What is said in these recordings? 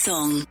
Song.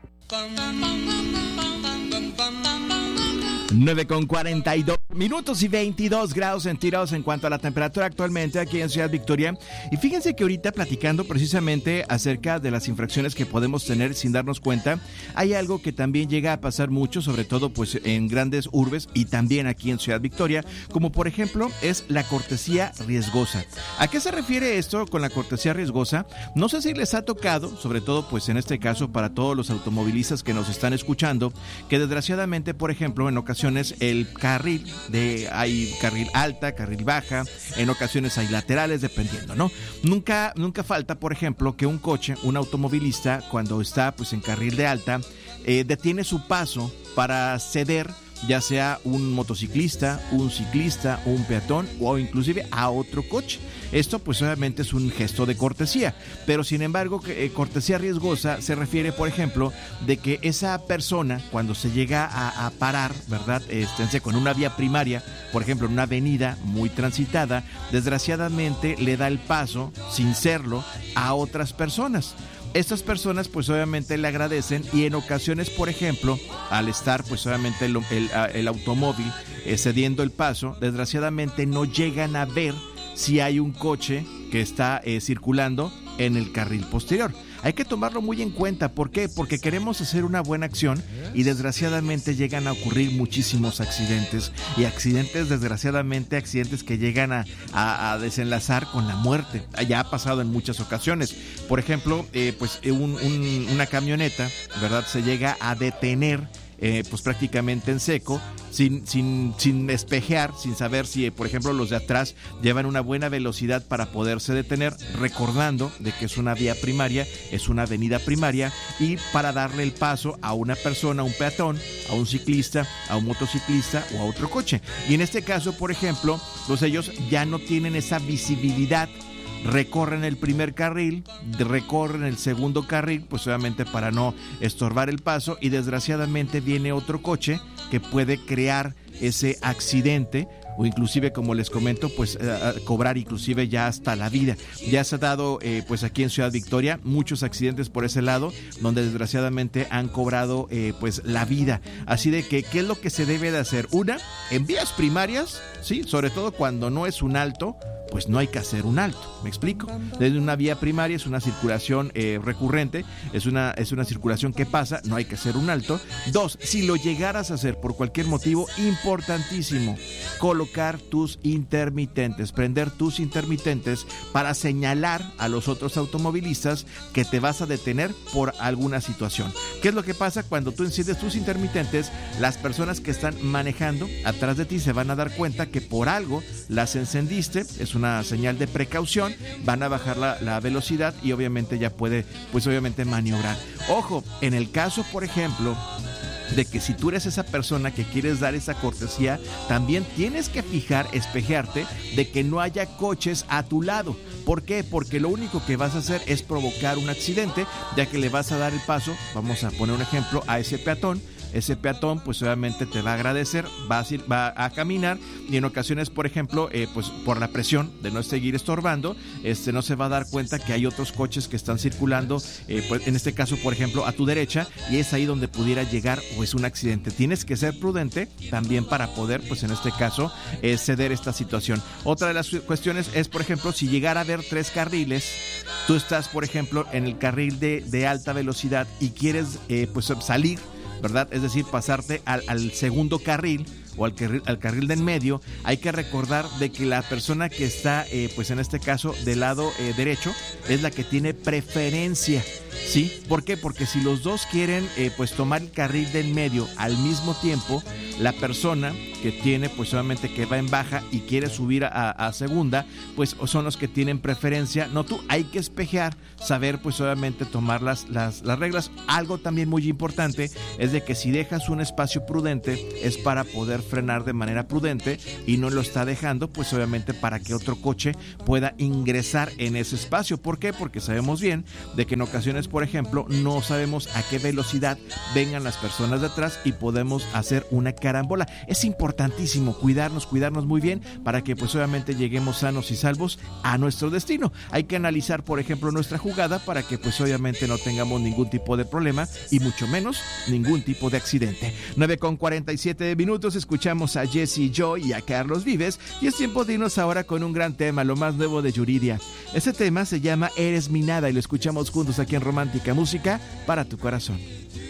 9:42 minutos y 22 grados centígrados en cuanto a la temperatura actualmente aquí en Ciudad Victoria. Y fíjense que ahorita, platicando precisamente acerca de las infracciones que podemos tener sin darnos cuenta, hay algo que también llega a pasar mucho, sobre todo pues en grandes urbes y también aquí en Ciudad Victoria, como por ejemplo es la cortesía riesgosa. ¿A qué se refiere esto con la cortesía riesgosa? No sé si les ha tocado, sobre todo pues en este caso para todos los automovilistas que nos están escuchando, que desgraciadamente, por ejemplo, en ocasiones el carril hay carril alta, carril baja, en ocasiones hay laterales, dependiendo, ¿no? Nunca falta, por ejemplo, que un coche, un automovilista, cuando está pues en carril de alta, detiene su paso para ceder, ya sea un motociclista, un ciclista, un peatón o inclusive a otro coche. Esto pues obviamente es un gesto de cortesía, pero sin embargo cortesía riesgosa se refiere, por ejemplo, de que esa persona cuando se llega a parar, ¿verdad? Con una vía primaria, por ejemplo en una avenida muy transitada, desgraciadamente le da el paso, sin serlo, a otras personas. Estas personas pues obviamente le agradecen y en ocasiones, por ejemplo, al estar pues obviamente el automóvil cediendo el paso, desgraciadamente no llegan a ver si hay un coche que está circulando en el carril posterior. Hay que tomarlo muy en cuenta. ¿Por qué? Porque queremos hacer una buena acción y desgraciadamente llegan a ocurrir muchísimos accidentes. Y accidentes, desgraciadamente, accidentes que llegan a desenlazar con la muerte. Ya ha pasado en muchas ocasiones. Por ejemplo, una camioneta, ¿verdad? Se llega a detener pues prácticamente en seco, sin espejear, sin saber si, por ejemplo, los de atrás llevan una buena velocidad para poderse detener, recordando de que es una vía primaria, es una avenida primaria, y para darle el paso a una persona, a un peatón, a un ciclista, a un motociclista o a otro coche. Y en este caso, por ejemplo, pues ellos ya no tienen esa visibilidad, recorren el primer carril, recorren el segundo carril, pues obviamente para no estorbar el paso, y desgraciadamente viene otro coche que puede crear ese accidente o inclusive, como les comento, pues cobrar inclusive ya hasta la vida. Ya se ha dado pues aquí en Ciudad Victoria muchos accidentes por ese lado, donde desgraciadamente han cobrado pues la vida. Así de que, ¿qué es lo que se debe de hacer? Una, en vías primarias, sí, sobre todo cuando no es un alto, pues no hay que hacer un alto, ¿me explico? Desde una vía primaria es una circulación recurrente, es una circulación que pasa, no hay que hacer un alto. Dos, si lo llegaras a hacer por cualquier motivo, importantísimo, colocar tus intermitentes, prender tus intermitentes para señalar a los otros automovilistas que te vas a detener por alguna situación. ¿Qué es lo que pasa cuando tú enciendes tus intermitentes? Las personas que están manejando atrás de ti se van a dar cuenta que por algo las encendiste, es una señal de precaución, van a bajar la velocidad y obviamente ya puede, pues obviamente maniobrar. Ojo, en el caso, por ejemplo, de que si tú eres esa persona que quieres dar esa cortesía, también tienes que espejearte de que no haya coches a tu lado. ¿Por qué? Porque lo único que vas a hacer es provocar un accidente, ya que le vas a dar el paso, vamos a poner un ejemplo, a ese peatón. Ese peatón pues obviamente te va a agradecer, va a caminar, y en ocasiones, por ejemplo, pues por la presión de no seguir estorbando, no se va a dar cuenta que hay otros coches que están circulando, pues en este caso, por ejemplo, a tu derecha, y es ahí donde pudiera llegar pues un accidente. Tienes que ser prudente también para poder, pues en este caso, ceder esta situación. Otra de las cuestiones es, por ejemplo, si llegara a haber 3 carriles, tú estás, por ejemplo, en el carril de alta velocidad y quieres pues salir, ¿verdad? Es decir, pasarte al segundo carril o al carril de en medio. Hay que recordar de que la persona que está, pues en este caso, del lado derecho, es la que tiene preferencia, ¿sí? ¿Por qué? Porque si los dos quieren, pues tomar el carril de en medio al mismo tiempo, la persona que tiene, pues obviamente que va en baja y quiere subir a segunda, pues son los que tienen preferencia, no tú. Hay que espejear, saber pues obviamente tomar las reglas. Algo también muy importante es de que si dejas un espacio prudente es para poder frenar de manera prudente, y no lo está dejando pues obviamente para que otro coche pueda ingresar en ese espacio. ¿Por qué? Porque sabemos bien de que en ocasiones, ocasiones, por ejemplo, no sabemos a qué velocidad vengan las personas de atrás y podemos hacer una carambola. Es importantísimo cuidarnos muy bien para que pues obviamente lleguemos sanos y salvos a nuestro destino. Hay que analizar, por ejemplo, nuestra jugada para que pues obviamente no tengamos ningún tipo de problema y mucho menos ningún tipo de accidente. 9:47 escuchamos a Jesse Joy y a Carlos Vives y es tiempo de irnos ahora con un gran tema, lo más nuevo de Yuridia. Este tema se llama Eres mi nada y lo escuchamos juntos aquí en Romántica Música para tu corazón.